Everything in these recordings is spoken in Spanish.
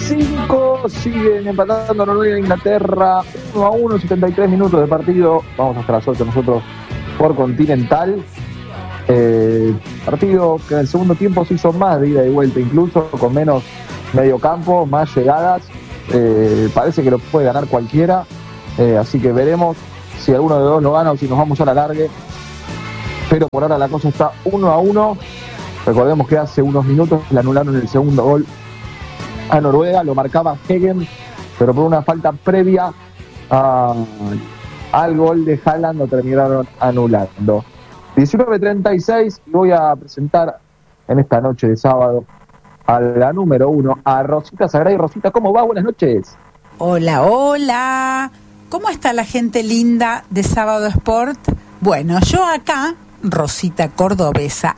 5 siguen empatando Noruega e Inglaterra 1-1, 73 minutos de partido. Vamos hasta las 8 nosotros por Continental. Partido que en el segundo tiempo se hizo más de ida y vuelta, incluso con menos medio campo, más llegadas. Parece que lo puede ganar cualquiera, así que veremos si alguno de los dos lo gana o si nos vamos a la largue. Pero por ahora la cosa está 1-1. Recordemos que hace unos minutos le anularon el segundo gol a Noruega, lo marcaba Hegen, pero por una falta previa al gol de Haaland lo terminaron anulando. 19:36, y voy a presentar en esta noche de sábado a la número 1, a Rosita Sagraday. Rosita, ¿cómo va? Buenas noches. Hola, hola. ¿Cómo está la gente linda de Sábado Sport? Bueno, yo acá, Rosita Cordobesa,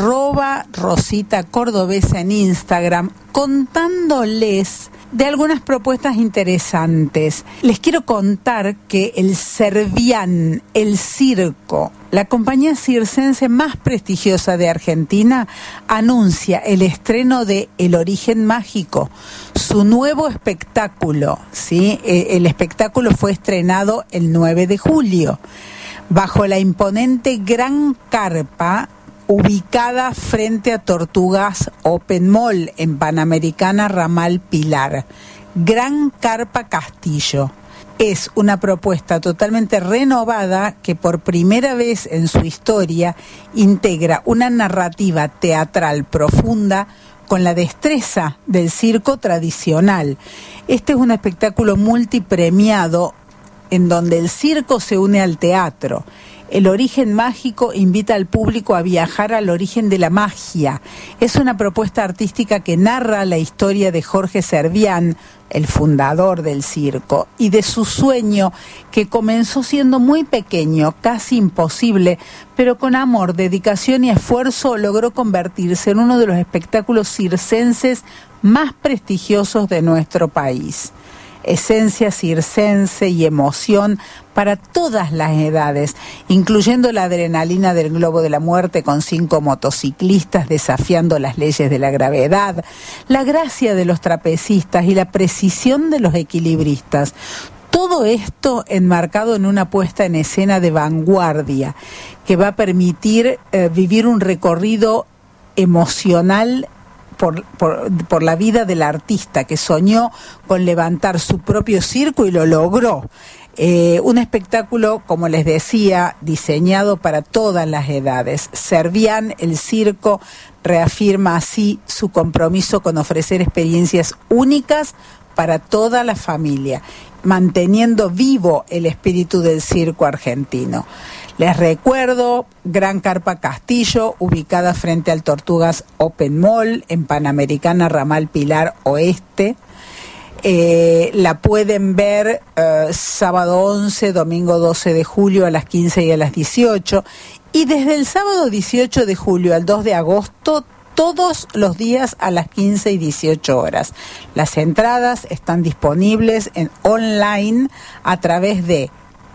@Rosita Cordobesa en Instagram, contándoles de algunas propuestas interesantes. Les quiero contar que el Servian, el circo, la compañía circense más prestigiosa de Argentina, anuncia el estreno de El Origen Mágico, su nuevo espectáculo, ¿sí? El espectáculo fue estrenado el 9 de julio, bajo la imponente Gran Carpa, ubicada frente a Tortugas Open Mall en Panamericana Ramal Pilar. Gran Carpa Castillo. Es una propuesta totalmente renovada que por primera vez en su historia integra una narrativa teatral profunda con la destreza del circo tradicional. Este es un espectáculo multipremiado en donde el circo se une al teatro. El Origen Mágico invita al público a viajar al origen de la magia. Es una propuesta artística que narra la historia de Jorge Servian, el fundador del circo, y de su sueño que comenzó siendo muy pequeño, casi imposible, pero con amor, dedicación y esfuerzo logró convertirse en uno de los espectáculos circenses más prestigiosos de nuestro país. Esencia circense y emoción para todas las edades, incluyendo la adrenalina del globo de la muerte con 5 motociclistas desafiando las leyes de la gravedad, la gracia de los trapecistas y la precisión de los equilibristas. Todo esto enmarcado en una puesta en escena de vanguardia que va a permitir vivir un recorrido emocional por la vida del artista que soñó con levantar su propio circo y lo logró. Un espectáculo, como les decía, diseñado para todas las edades. Servian, el circo, reafirma así su compromiso con ofrecer experiencias únicas para toda la familia, manteniendo vivo el espíritu del circo argentino. Les recuerdo, Gran Carpa Castillo, ubicada frente al Tortugas Open Mall, en Panamericana Ramal Pilar Oeste. La pueden ver sábado 11, domingo 12 de julio a las 15 y a las 18. Y desde el sábado 18 de julio al 2 de agosto, todos los días a las 15 y 18 horas. Las entradas están disponibles online a través de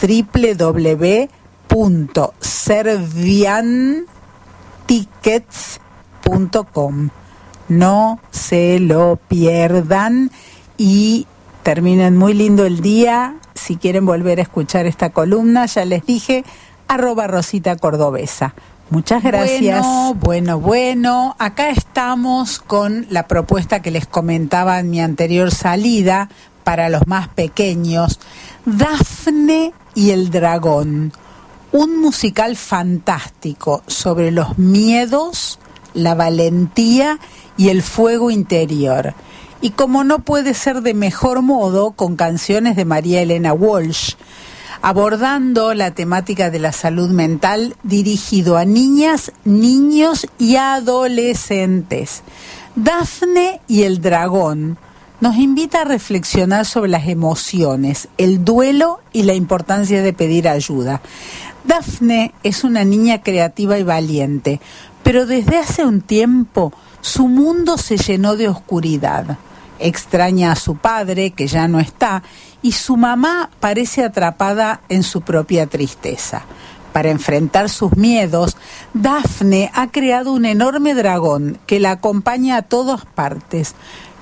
www.serviantickets.com. No se lo pierdan y terminen muy lindo el día. Si quieren volver a escuchar esta columna, ya les dije, @Rosita Cordobesa. Muchas gracias. Bueno, acá estamos con la propuesta que les comentaba en mi anterior salida para los más pequeños, Dafne y el dragón, un musical fantástico sobre los miedos, la valentía y el fuego interior. Y como no puede ser de mejor modo, con canciones de María Elena Walsh, abordando la temática de la salud mental dirigido a niñas, niños y adolescentes. Dafne y el dragón nos invita a reflexionar sobre las emociones, el duelo y la importancia de pedir ayuda. Dafne es una niña creativa y valiente, pero desde hace un tiempo su mundo se llenó de oscuridad. Extraña a su padre, que ya no está, y su mamá parece atrapada en su propia tristeza. Para enfrentar sus miedos, Dafne ha creado un enorme dragón que la acompaña a todas partes.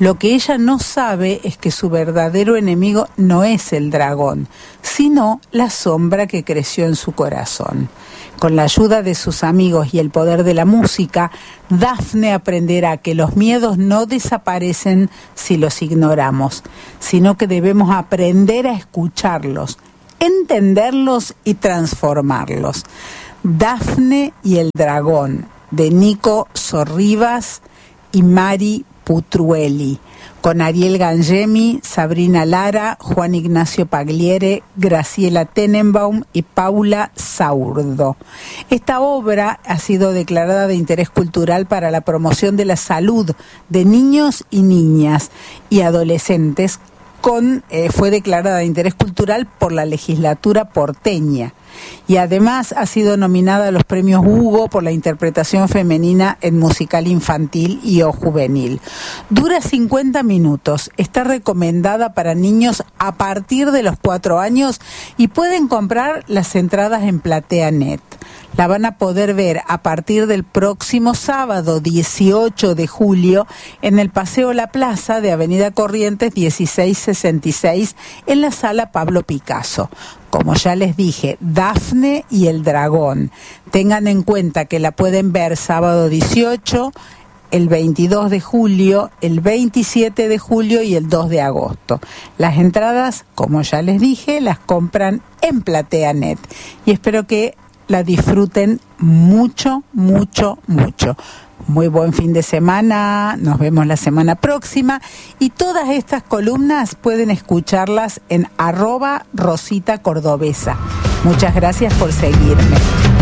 Lo que ella no sabe es que su verdadero enemigo no es el dragón, sino la sombra que creció en su corazón. Con la ayuda de sus amigos y el poder de la música, Dafne aprenderá que los miedos no desaparecen si los ignoramos, sino que debemos aprender a escucharlos, entenderlos y transformarlos. Dafne y el dragón, de Nico Sorribas y Mari Putruelli, con Ariel Gangemi, Sabrina Lara, Juan Ignacio Pagliere, Graciela Tenenbaum y Paula Saurdo. Esta obra ha sido declarada de interés cultural para la promoción de la salud de niños y niñas y adolescentes. Fue declarada de interés cultural por la legislatura porteña y además ha sido nominada a los premios Hugo por la interpretación femenina en musical infantil y o juvenil. Dura 50 minutos, está recomendada para niños a partir de los 4 años y pueden comprar las entradas en PlateaNet. La van a poder ver a partir del próximo sábado 18 de julio en el Paseo La Plaza de Avenida Corrientes 1666 en la Sala Pablo Picasso. Como ya les dije, Dafne y el dragón. Tengan en cuenta que la pueden ver sábado 18, el 22 de julio, el 27 de julio y el 2 de agosto. Las entradas, como ya les dije, las compran en PlateaNet. Y espero que la disfruten mucho, mucho, mucho. Muy buen fin de semana, nos vemos la semana próxima y todas estas columnas pueden escucharlas en @RositaCordobesa. Muchas gracias por seguirme.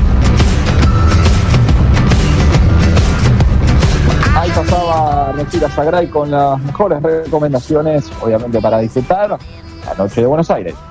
Ahí pasaba Rosita Sagray con las mejores recomendaciones, obviamente para disfrutar la noche de Buenos Aires.